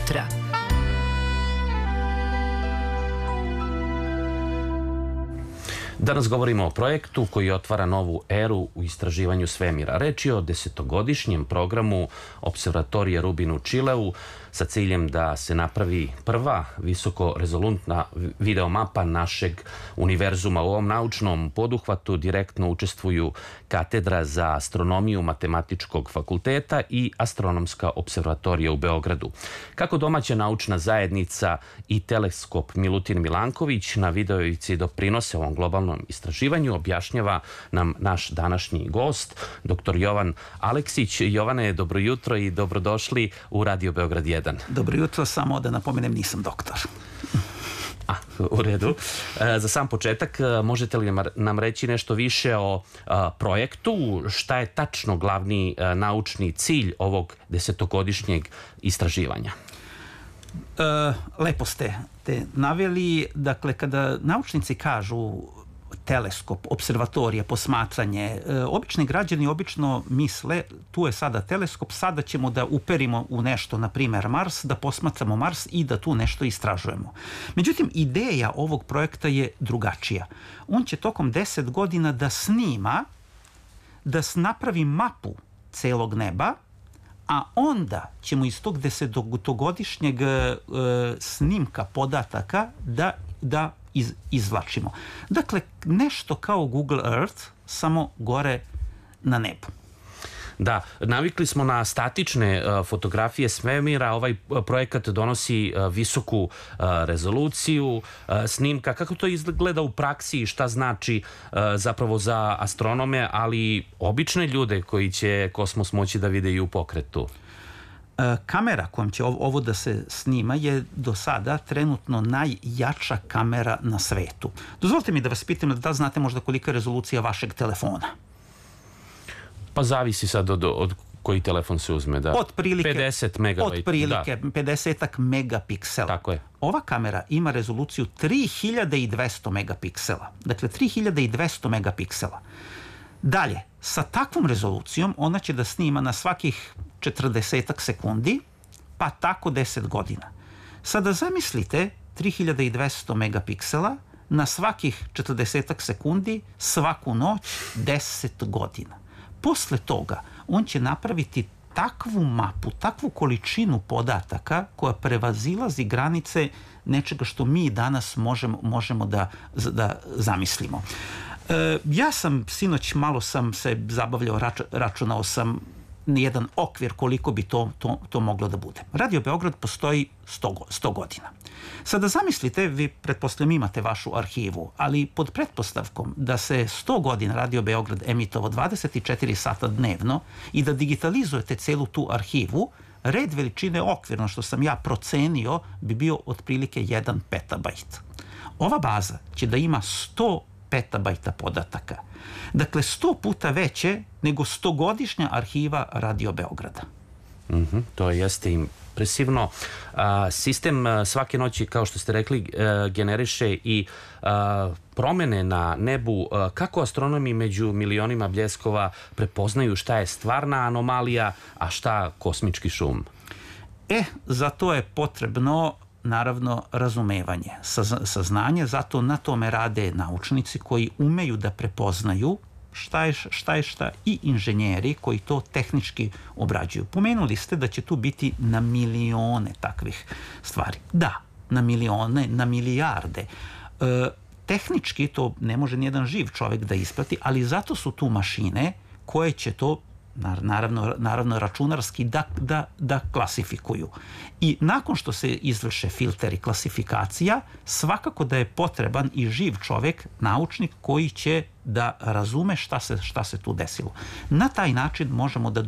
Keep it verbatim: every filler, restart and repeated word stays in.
jutra. Danas govorimo o projektu koji otvara novu eru u istraživanju svemira. Reč je o desetogodišnjem programu Observatorije Rubin u Čileu sa ciljem da se napravi prva visoko rezolutna videomapa našeg univerzuma. U ovom naučnom poduhvatu direktno učestvuju Katedra za astronomiju Matematičkog fakulteta i Astronomska observatorija u Beogradu. Kako domaća naučna zajednica i teleskop Milutin Milanković na videovici doprinose ovom globalnom istraživanju, objašnjava nam naš današnji gost, doktor Jovan Aleksić. Jovane, dobro jutro i dobrodošli u Radio Beograd jedan. Dobro jutro, samo da napomenem, nisam doktor. A, u redu. Za sam početak, možete li nam reći nešto više o projektu? Šta je tačno glavni naučni cilj ovog desetogodišnjeg istraživanja? Lepo ste te naveli. Dakle, kada naučnici kažu teleskop, observatorija, posmatranje, obični građani obično misle tu je sada teleskop, sada ćemo da uperimo u nešto, na primjer Mars, da posmatramo Mars i da tu nešto istražujemo. Međutim, ideja ovog projekta je drugačija. On će tokom deset godina da snima, da napravi mapu celog neba, a onda ćemo iz tog desetogodišnjeg snimka podataka da, da Iz, izvlačimo. Dakle, nešto kao Google Earth, samo gore na nebu. Da, navikli smo na statične uh, fotografije svemira. Ovaj uh, projekat donosi uh, visoku uh, rezoluciju uh, snimka. Kako to izgleda u praksi i šta znači uh, zapravo za astronome, ali obične ljude koji će kosmos moći da vide i u pokretu? Kamera kojom će ovo da se snima je do sada trenutno najjača kamera na svetu. Dozvolite mi da vas pitam da znate možda kolika je rezolucija vašeg telefona? Pa zavisi sad od, od koji telefon se uzme. Da. Otprilike, pedeset megabajta. Otprilike da. pedeset megapiksela. Tako je. Ova kamera ima rezoluciju tri hiljade dvesta megapiksela. Dakle, tri hiljade dvesta megapiksela. Dalje, sa takvom rezolucijom ona će da snima na svakih četrdesetak sekundi, pa tako deset godina. Sada zamislite tri hiljade dvesta megapiksela na svakih četrdesetak sekundi, svaku noć, deset godina. Posle toga on će napraviti takvu mapu, takvu količinu podataka koja prevazilazi granice nečega što mi danas možemo, možemo da, da zamislimo. E, ja sam, sinoć malo sam se zabavljao, rač, računao sam jedan okvir koliko bi to, to, to moglo da bude. Radio Beograd postoji sto godina. Sada zamislite, vi pretpostavljam imate vašu arhivu, ali pod pretpostavkom da se sto godina Radio Beograd emitovao dvadeset četiri sata dnevno i da digitalizujete celu tu arhivu, red veličine okvirno što sam ja procenio bi bio otprilike jedan petabajt. Ova baza će da ima sto petabajta podataka. Dakle, sto puta veće nego stogodišnja arhiva Radio Beograda. Mm-hmm, to jeste impresivno. A, sistem svake noći, kao što ste rekli, generiše i a, promene na nebu. A, kako astronomi među milionima bljeskova prepoznaju šta je stvarna anomalija, a šta kosmički šum? E, za to je potrebno naravno razumevanje, saznanje, zato na tome rade naučnici koji umeju da prepoznaju šta je šta je šta i inženjeri koji to tehnički obrađuju. Pomenuli ste da će tu biti na milione takvih stvari. Da, na milione, na milijarde. E, tehnički to ne može nijedan živ čovjek da isprati, ali zato su tu mašine koje će to Naravno, naravno računarski da, da, da klasifikuju. I nakon što se izvrše filter i klasifikacija, svakako da je potreban i živ čovjek, naučnik koji će da razume šta se, šta se tu desilo. Na taj način možemo da